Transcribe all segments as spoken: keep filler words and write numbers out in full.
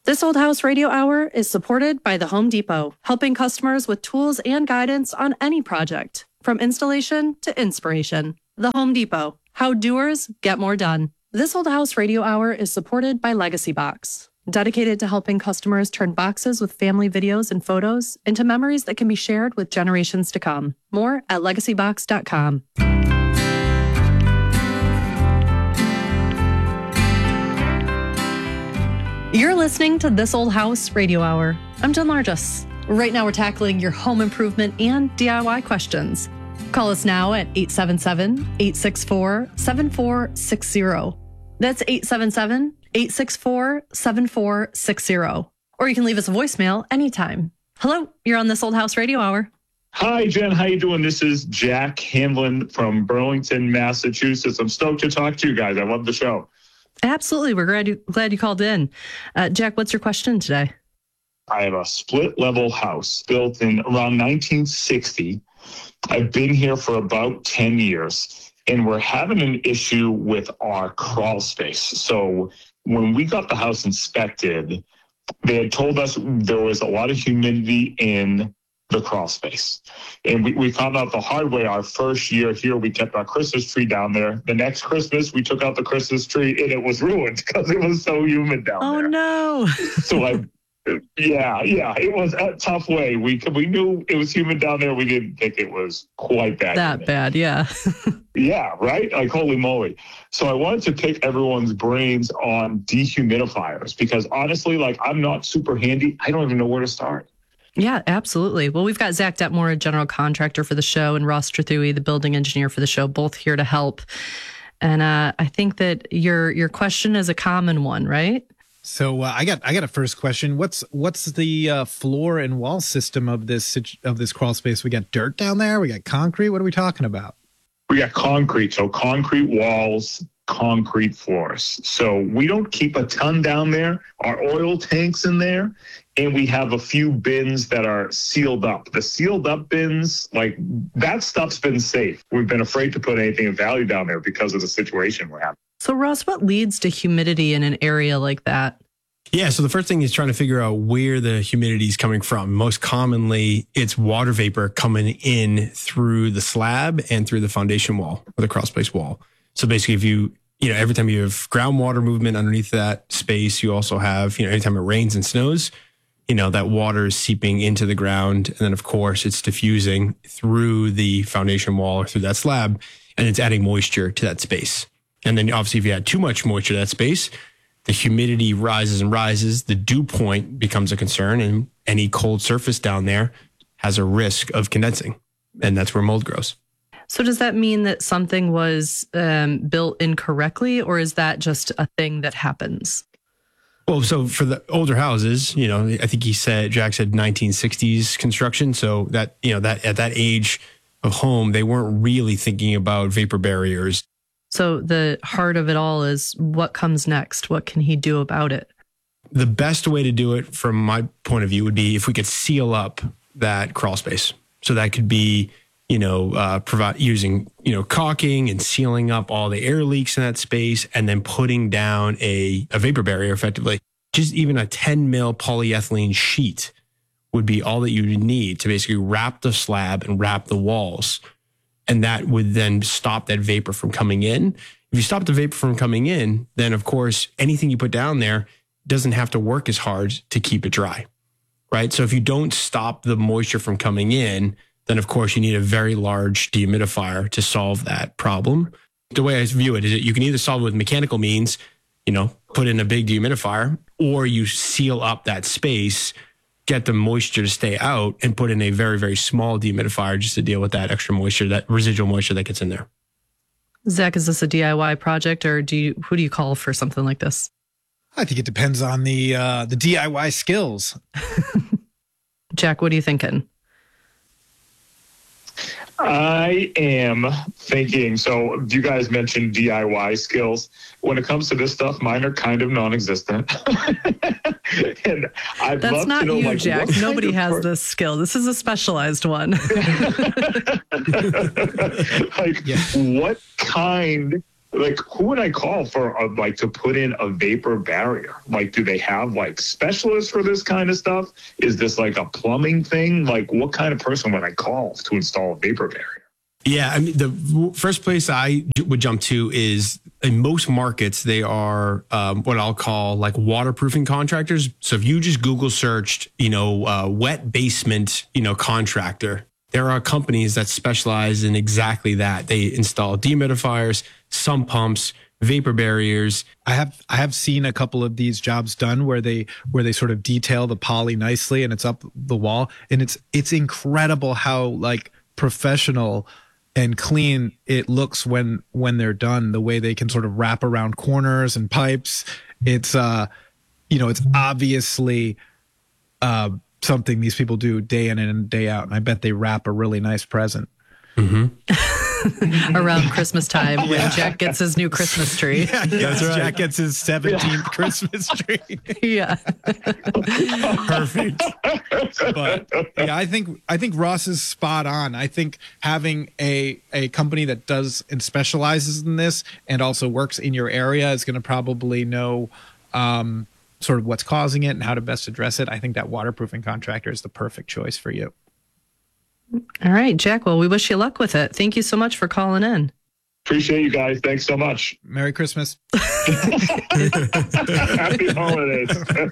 This Old House Radio Hour is supported by the Home Depot, helping customers with tools and guidance on any project, from installation to inspiration. The Home Depot, how doers get more done. This Old House Radio Hour is supported by Legacy Box, dedicated to helping customers turn boxes with family videos and photos into memories that can be shared with generations to come. More at legacy box dot com. You're listening to This Old House Radio Hour. I'm Jen Largis. Right now we're tackling your home improvement and D I Y questions. Call us now at eight seven seven, eight six four, seven four six zero. That's eight seven seven, eight six four, seven four six zero. Or you can leave us a voicemail anytime. Hello, you're on This Old House Radio Hour. Hi, Jen. How you doing? This is Jack Hamlin from Burlington, Massachusetts. I'm stoked to talk to you guys. I love the show. Absolutely. We're glad you, glad you called in. Uh, Jack, what's your question today? I have a split-level house built in around nineteen sixty. I've been here for about ten years, and we're having an issue with our crawl space. So when we got the house inspected, they had told us there was a lot of humidity in the crawl space. And we, we found out the hard way. Our first year here, we kept our Christmas tree down there. The next Christmas, we took out the Christmas tree and it was ruined because it was so humid down oh, there. Oh, no. So I, yeah, yeah, it was a tough way. We we knew it was humid down there. We didn't think it was quite that That humid. bad, yeah. Yeah, right? Like, holy moly. So I wanted to pick everyone's brains on dehumidifiers because honestly, like, I'm not super handy. I don't even know where to start. Yeah, absolutely. Well, we've got Zach Detmore, a general contractor for the show, and Ross Trethewey, the building engineer for the show, both here to help. And uh, I think that your your question is a common one, right? So uh, I got I got a first question. What's what's the uh, floor and wall system of this of this crawl space? We got dirt down there. We got concrete. What are we talking about? We got concrete. So concrete walls, concrete floors. So we don't keep a ton down there. Our oil tanks in there. And we have a few bins that are sealed up. The sealed up bins, like, that stuff's been safe. We've been afraid to put anything of value down there because of the situation we're having. So, Ross, what leads to humidity in an area like that? Yeah, so the first thing is trying to figure out where the humidity is coming from. Most commonly, it's water vapor coming in through the slab and through the foundation wall or the crawl space wall. So basically, if you, you know, every time you have groundwater movement underneath that space, you also have, you know, anytime it rains and snows, you know, that water is seeping into the ground. And then, of course, it's diffusing through the foundation wall or through that slab, and it's adding moisture to that space. And then, obviously, if you add too much moisture to that space, the humidity rises and rises. The dew point becomes a concern, and any cold surface down there has a risk of condensing. And that's where mold grows. So does that mean that something was um, built incorrectly, or is that just a thing that happens? Well, so for the older houses, you know, I think he said, Jack said nineteen sixties construction. So that, you know, that at that age of home, they weren't really thinking about vapor barriers. So the heart of it all is what comes next? What can he do about it? The best way to do it from my point of view would be if we could seal up that crawl space. So that could be, you know, uh, provide using, you know, caulking and sealing up all the air leaks in that space, and then putting down a, a vapor barrier effectively. Just even a ten mil polyethylene sheet would be all that you would need to basically wrap the slab and wrap the walls. And that would then stop that vapor from coming in. If you stop the vapor from coming in, then of course, anything you put down there doesn't have to work as hard to keep it dry, right? So if you don't stop the moisture from coming in, then of course you need a very large dehumidifier to solve that problem. The way I view it is that you can either solve it with mechanical means, you know, put in a big dehumidifier, or you seal up that space, get the moisture to stay out, and put in a very, very small dehumidifier just to deal with that extra moisture, that residual moisture that gets in there. Zach, is this a D I Y project, or do you, who do you call for something like this? I think it depends on the uh, the D I Y skills. Jack, what are you thinking? I am thinking, so you guys mentioned D I Y skills. When it comes to this stuff, mine are kind of non-existent. And I'd That's love not to know, you, like, Jack. what Nobody kind of has per- this skill. This is a specialized one. Like, Yeah. what kind like, who would I call for, a, like, to put in a vapor barrier? Like, do they have, like, specialists for this kind of stuff? Is this, like, a plumbing thing? Like, what kind of person would I call to install a vapor barrier? Yeah, I mean, the first place I would jump to is in most markets, they are um, what I'll call like waterproofing contractors. So if you just Google searched, you know, uh, wet basement, you know, contractor, there are companies that specialize in exactly that. They install dehumidifiers, sump pumps, vapor barriers. I have I have seen a couple of these jobs done where they where they sort of detail the poly nicely and it's up the wall, and it's it's incredible how like professional and clean it looks when when they're done, the way they can sort of wrap around corners and pipes. It's uh you know, it's obviously uh something these people do day in and day out, and I bet they wrap a really nice present. Mm-hmm. Around Christmas time when Jack gets his new Christmas tree. Yeah, that's right. Jack gets his seventeenth Christmas tree. Yeah. Perfect. But yeah, I think I think Ross is spot on. I think having a a company that does and specializes in this and also works in your area is going to probably know um, sort of what's causing it and how to best address it. I think that waterproofing contractor is the perfect choice for you. All right, Jack. Well, we wish you luck with it. Thank you so much for calling in. Appreciate you guys. Thanks so much. Merry Christmas. Happy holidays.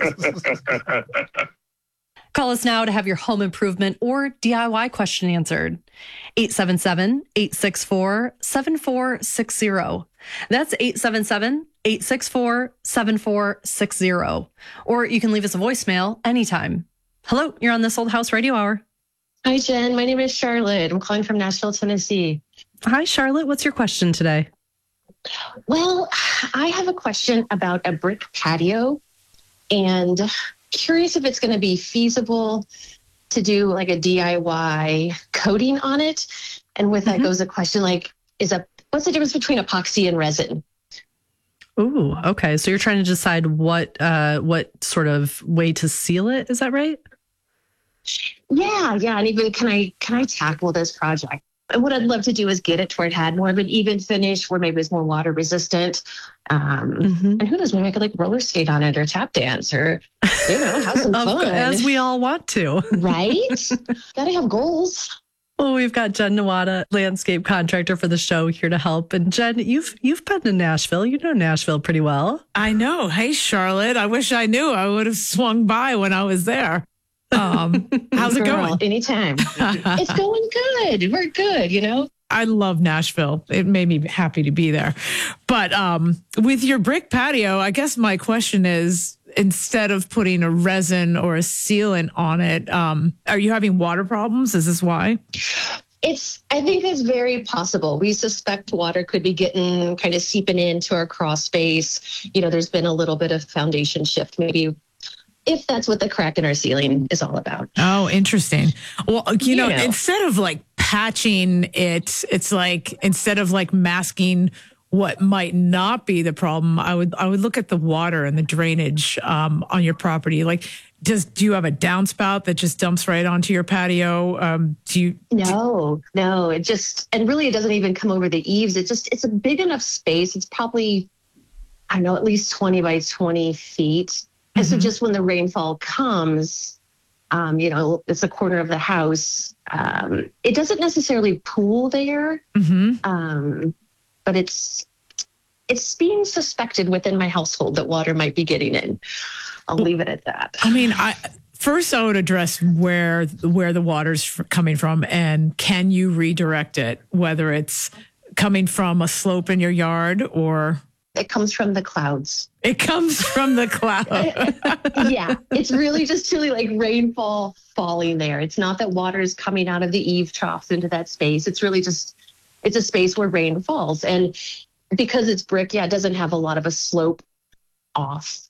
Call us now to have your home improvement or D I Y question answered. eight seven seven, eight six four, seven four six zero. That's eight seven seven, eight six four, seven four six zero. Or you can leave us a voicemail anytime. Hello, you're on This Old House Radio Hour. Hi, Jen. My name is Charlotte. I'm calling from Nashville, Tennessee. Hi, Charlotte. What's your question today? Well, I have a question about a brick patio and curious if it's going to be feasible to do like a D I Y coating on it. And with that mm-hmm. goes a question like, is a what's the difference between epoxy and resin? Ooh, okay. So you're trying to decide what uh, what sort of way to seal it. Is that right? Yeah, yeah. And even can I can I tackle this project? And what I'd love to do is get it to where it had more of an even finish, where maybe it's more water resistant. Um, mm-hmm. And who knows, maybe I could like roller skate on it or tap dance or, you know, have some fun. As we all want to. Right? Gotta have goals. Well, we've got Jen Nawada, landscape contractor for the show, here to help. And Jen, you've you've been to Nashville. You know Nashville pretty well. I know. Hey, Charlotte. I wish I knew. I would have swung by when I was there. Um, how's it Girl, going? Anytime. It's going good. We're good, you know? I love Nashville. It made me happy to be there. But um, with your brick patio, I guess my question is, instead of putting a resin or a sealant on it, um, are you having water problems? Is this why? It's, I think it's very possible. We suspect water could be getting kind of seeping into our crawl space. You know, there's been a little bit of foundation shift, maybe, if that's what the crack in our ceiling is all about. Oh, interesting. Well, you know, Yeah. instead of like patching it, it's like, instead of like masking what might not be the problem, I would, I would look at the water and the drainage um, on your property. Like, does, do you have a downspout that just dumps right onto your patio? Um, do you? No, no, it just, and really it doesn't even come over the eaves. It just, it's a big enough space. It's probably, I don't know, at least twenty by twenty feet. And so just when the rainfall comes, um, you know, it's a corner of the house. Um, it doesn't necessarily pool there, Mm-hmm. um, but it's it's being suspected within my household that water might be getting in. I'll leave it at that. I mean, I first I would address where where the water's f- coming from, and can you redirect it, whether it's coming from a slope in your yard or It comes from the clouds. it comes from the cloud. Yeah, it's really just really like rainfall falling there. It's not that water is coming out of the eave troughs into that space. It's really just, it's a space where rain falls. And because it's brick, yeah, it doesn't have a lot of a slope off.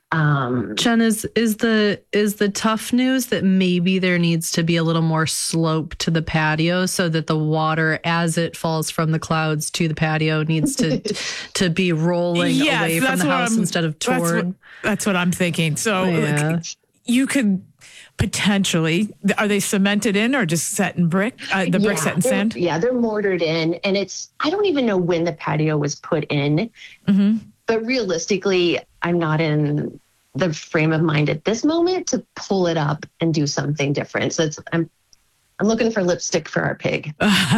Um, Jen, is is the is the tough news that maybe there needs to be a little more slope to the patio so that the water, as it falls from the clouds to the patio, needs to to be rolling Yes, away from that's the what house I'm- instead of That's toward. what, that's what I'm thinking. So, Yeah. like, you could potentially, are they cemented in or just set in brick? Uh, the brick Yeah, set in they're- sand? Yeah, they're mortared in. And it's, I don't even know when the patio was put in. Mm-hmm. But realistically, I'm not in the frame of mind at this moment to pull it up and do something different. So it's, I'm I'm looking for lipstick for our pig.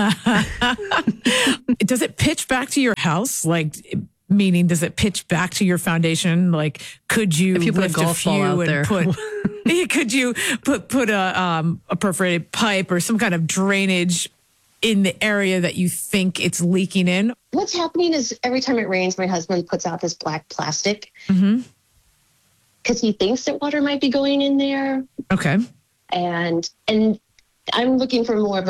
Does it pitch back to your house? Like, meaning, does it pitch back to your foundation? Like, could you, If you put a lift golf few ball out and there. put? Could you put put a um, a perforated pipe or some kind of drainage in the area that you think it's leaking in? What's happening is every time it rains, my husband puts out this black plastic Mm-hmm. because he thinks that water might be going in there. Okay. And and I'm looking for more of a